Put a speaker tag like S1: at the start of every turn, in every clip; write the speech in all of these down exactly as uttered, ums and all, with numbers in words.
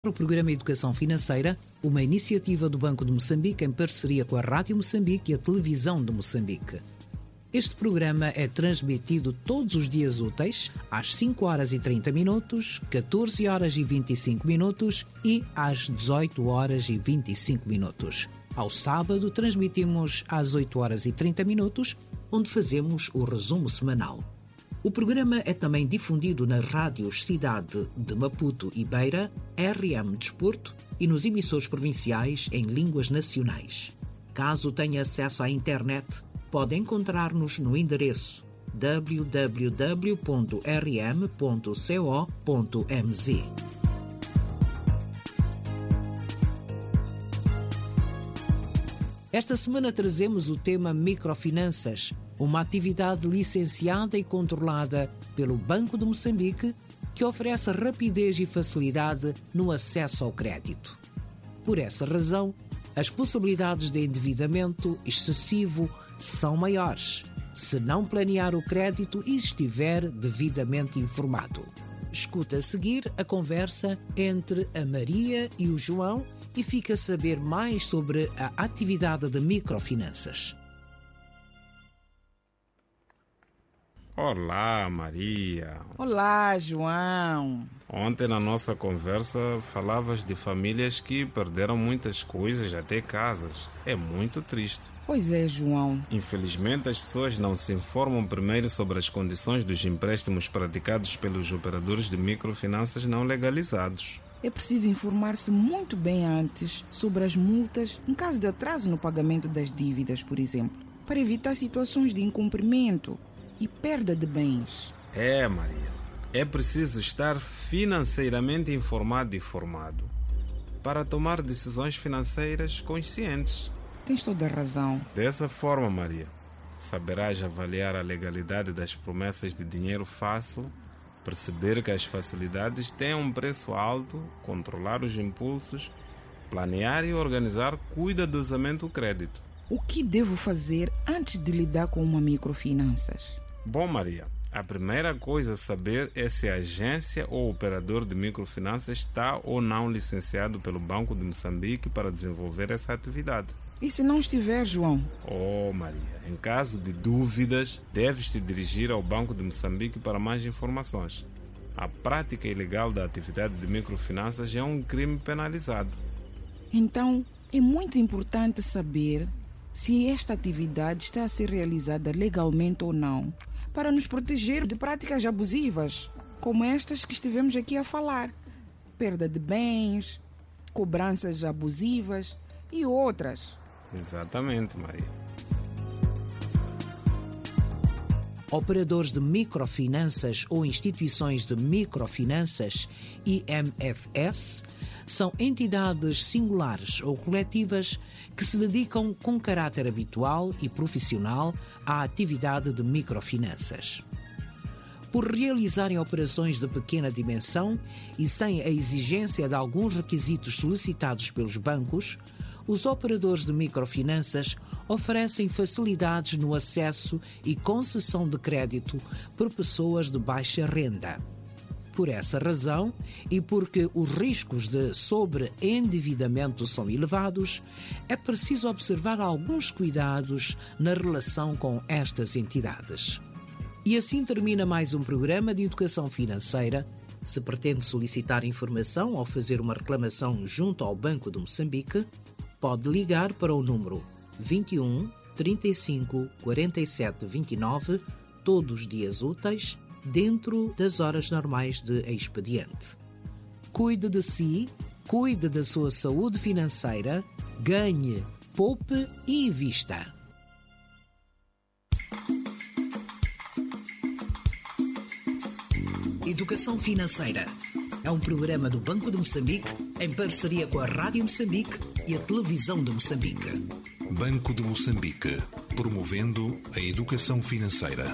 S1: O programa Educação Financeira, uma iniciativa do Banco de Moçambique em parceria com a Rádio Moçambique e a Televisão de Moçambique. Este programa é transmitido todos os dias úteis, às cinco horas e trinta minutos, catorze horas e vinte e cinco minutos e às dezoito horas e vinte e cinco minutos. Ao sábado, transmitimos às oito horas e trinta minutos, onde fazemos o resumo semanal. O programa é também difundido nas rádios Cidade de Maputo e Beira, R M Desporto e nos emissores provinciais em línguas nacionais. Caso tenha acesso à internet, pode encontrar-nos no endereço w w w ponto r m ponto co ponto m z. Esta semana trazemos o tema microfinanças, uma atividade licenciada e controlada pelo Banco de Moçambique que oferece rapidez e facilidade no acesso ao crédito. Por essa razão, as possibilidades de endividamento excessivo são maiores, se não planear o crédito e estiver devidamente informado. Escuta a seguir a conversa entre a Maria e o João e fica a saber mais sobre a atividade de microfinanças.
S2: Olá, Maria.
S3: Olá, João.
S2: Ontem na nossa conversa falavas de famílias que perderam muitas coisas, até casas. É muito triste.
S3: Pois é, João.
S2: Infelizmente, as pessoas não se informam primeiro sobre as condições dos empréstimos praticados pelos operadores de microfinanças não legalizados.
S3: É preciso informar-se muito bem antes sobre as multas em caso de atraso no pagamento das dívidas, por exemplo, para evitar situações de incumprimento e perda de bens.
S2: É, Maria. É preciso estar financeiramente informado e formado para tomar decisões financeiras conscientes.
S3: Tens toda a razão.
S2: Dessa forma, Maria, saberás avaliar a legalidade das promessas de dinheiro fácil, perceber que as facilidades têm um preço alto, controlar os impulsos, planear e organizar cuidadosamente o crédito.
S3: O que devo fazer antes de lidar com uma microfinanças?
S2: Bom, Maria, a primeira coisa a saber é se a agência ou operador de microfinanças está ou não licenciado pelo Banco de Moçambique para desenvolver essa atividade.
S3: E se não estiver, João?
S2: Oh, Maria, em caso de dúvidas, deves te dirigir ao Banco de Moçambique para mais informações. A prática ilegal da atividade de microfinanças é um crime penalizado.
S3: Então, é muito importante saber se esta atividade está a ser realizada legalmente ou não, para nos proteger de práticas abusivas, como estas que estivemos aqui a falar. Perda de bens, cobranças abusivas e outras.
S2: Exatamente, Maria.
S1: Operadores de microfinanças ou instituições de microfinanças, I M F S, são entidades singulares ou coletivas que se dedicam com caráter habitual e profissional à atividade de microfinanças. Por realizarem operações de pequena dimensão e sem a exigência de alguns requisitos solicitados pelos bancos, os operadores de microfinanças oferecem facilidades no acesso e concessão de crédito por pessoas de baixa renda. Por essa razão, e porque os riscos de sobreendividamento são elevados, é preciso observar alguns cuidados na relação com estas entidades. E assim termina mais um programa de educação financeira. Se pretende solicitar informação ou fazer uma reclamação junto ao Banco de Moçambique, pode ligar para o número vinte e um, trinta e cinco, quarenta e sete, vinte e nove, todos os dias úteis, dentro das horas normais de expediente. Cuide de si, cuide da sua saúde financeira, ganhe, poupe e invista. Educação Financeira é um programa do Banco de Moçambique em parceria com a Rádio Moçambique e a Televisão de Moçambique.
S4: Banco de Moçambique, promovendo a educação financeira.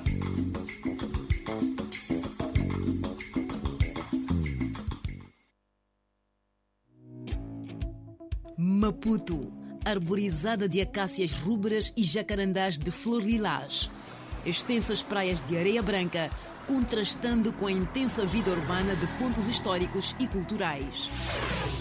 S5: Maputo, arborizada de acácias rubras e jacarandás de flor lilás. Extensas praias de areia branca, contrastando com a intensa vida urbana de pontos históricos e culturais.